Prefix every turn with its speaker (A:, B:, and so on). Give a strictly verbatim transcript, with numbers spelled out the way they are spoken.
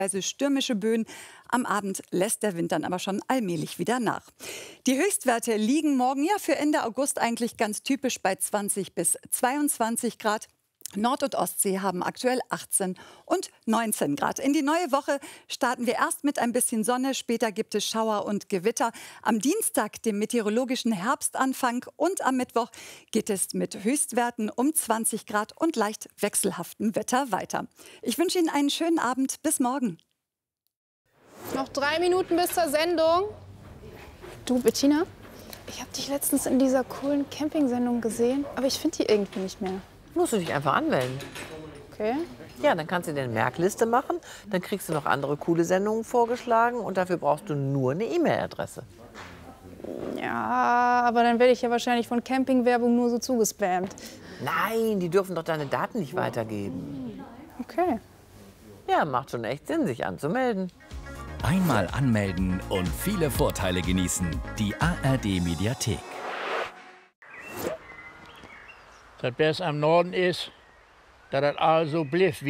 A: stürmische Böen. Am Abend lässt der Wind dann aber schon allmählich wieder nach. Die Höchstwerte liegen morgen ja für Ende August eigentlich ganz typisch bei zwanzig bis zweiundzwanzig Grad. Nord- und Ostsee haben aktuell achtzehn und neunzehn Grad. In die neue Woche starten wir erst mit ein bisschen Sonne, später gibt es Schauer und Gewitter. Am Dienstag, dem meteorologischen Herbstanfang, und am Mittwoch geht es mit Höchstwerten um zwanzig Grad und leicht wechselhaftem Wetter weiter. Ich wünsche Ihnen einen schönen Abend. Bis morgen.
B: Noch drei Minuten bis zur Sendung. Du, Bettina, ich habe dich letztens in dieser coolen Campingsendung gesehen, aber ich finde die irgendwie nicht mehr.
C: Musst du dich einfach anmelden.
B: Okay.
C: Ja, dann kannst du dir eine Merkliste machen, dann kriegst du noch andere coole Sendungen vorgeschlagen und dafür brauchst du nur eine E-Mail-Adresse.
B: Ja, aber dann werde ich ja wahrscheinlich von Campingwerbung nur so zugespammt.
C: Nein, die dürfen doch deine Daten nicht weitergeben.
B: Okay.
C: Ja, macht schon echt Sinn, sich anzumelden.
D: Einmal anmelden und viele Vorteile genießen. Die A R D-Mediathek.
E: Das Beste am Norden ist, dass das also blieb.